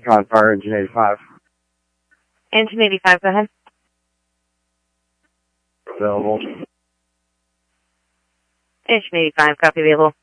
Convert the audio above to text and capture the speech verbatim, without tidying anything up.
Con Fire, Engine eighty-five. Engine eighty-five, go ahead. Available. Engine eighty-five, copy available.